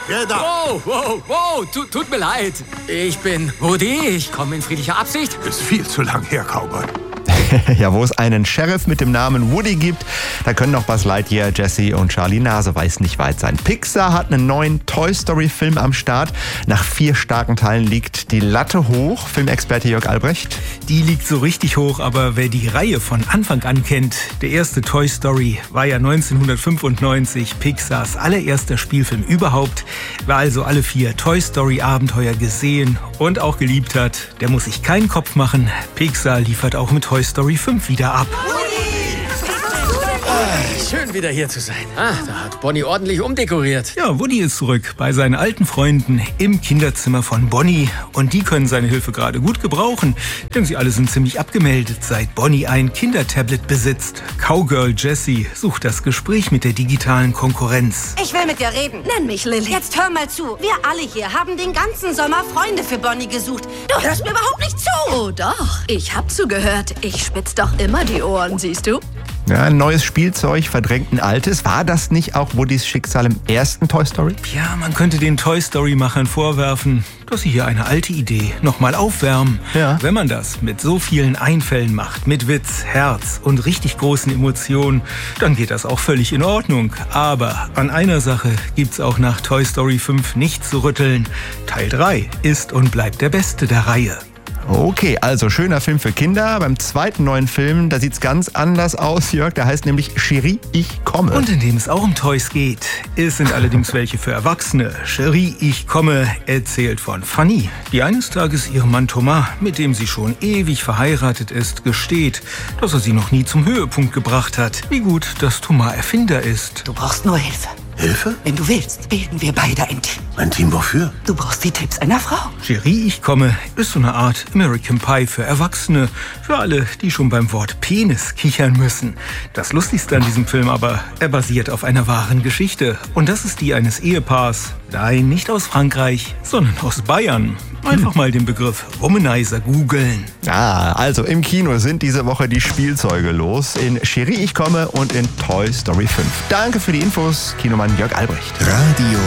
Geh da! Wow, tut mir leid. Ich bin Woody, ich komme in friedlicher Absicht. Ist viel zu lang her, Cowboy. Ja, wo es einen Sheriff mit dem Namen Woody gibt, da können auch Buzz Lightyear, Jessie und Charlie Naseweiß nicht weit sein. Pixar hat einen neuen Toy-Story-Film am Start. Nach 4 starken Teilen liegt die Latte hoch. Filmexperte Jörg Albrecht. Die liegt so richtig hoch, aber wer die Reihe von Anfang an kennt, der erste Toy Story war ja 1995 Pixars allererster Spielfilm überhaupt. Wer also alle 4 Toy Story Abenteuer gesehen und auch geliebt hat, der muss sich keinen Kopf machen. Pixar liefert auch mit Toy Story 5 wieder ab. Schön wieder hier zu sein. Da hat Bonnie ordentlich umdekoriert. Ja, Woody ist zurück bei seinen alten Freunden im Kinderzimmer von Bonnie. Und die können seine Hilfe gerade gut gebrauchen, denn sie alle sind ziemlich abgemeldet, seit Bonnie ein Kindertablet besitzt. Cowgirl Jessie sucht das Gespräch mit der digitalen Konkurrenz. Ich will mit dir reden. Nenn mich Lilly. Jetzt hör mal zu. Wir alle hier haben den ganzen Sommer Freunde für Bonnie gesucht. Du hörst mir überhaupt nicht zu. Oh doch, ich hab zugehört. Ich spitz doch immer die Ohren, siehst du? Ja, ein neues Spielzeug verdrängt ein altes. War das nicht auch Woodys Schicksal im ersten Toy Story? Ja, man könnte den Toy Story-Machern vorwerfen, dass sie hier eine alte Idee nochmal aufwärmen. Ja. Wenn man das mit so vielen Einfällen macht, mit Witz, Herz und richtig großen Emotionen, dann geht das auch völlig in Ordnung. Aber an einer Sache gibt's auch nach Toy Story 5 nicht zu rütteln. Teil 3 ist und bleibt der beste der Reihe. Okay, also schöner Film für Kinder. Beim zweiten neuen Film, da sieht's ganz anders aus, Jörg. Der heißt nämlich Cherie, ich komme. Und in dem es auch um Toys geht. Es sind allerdings welche für Erwachsene. Cherie, ich komme erzählt von Fanny, die eines Tages ihrem Mann Thomas, mit dem sie schon ewig verheiratet ist, gesteht, dass er sie noch nie zum Höhepunkt gebracht hat. Wie gut, dass Thomas Erfinder ist. Du brauchst nur Hilfe. Hilfe? Wenn du willst, bilden wir beide ein Team. Ein Team wofür? Du brauchst die Tipps einer Frau. Cherie, ich komme ist so eine Art American Pie für Erwachsene. Für alle, die schon beim Wort Penis kichern müssen. Das Lustigste an diesem Film aber, er basiert auf einer wahren Geschichte. Und das ist die eines Ehepaars. Nein, nicht aus Frankreich, sondern aus Bayern. Einfach mal den Begriff Womanizer googeln. Also im Kino sind diese Woche die Spielzeuge los. In Cherie, ich komme und in Toy Story 5. Danke für die Infos, Kinomann Jörg Albrecht. Radio